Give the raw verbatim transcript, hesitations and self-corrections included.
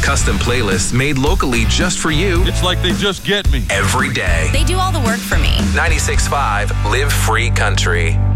Custom playlists made locally just for you. It's like they just get me. Every day. They do all the work for me. ninety-six point five Live Free Country.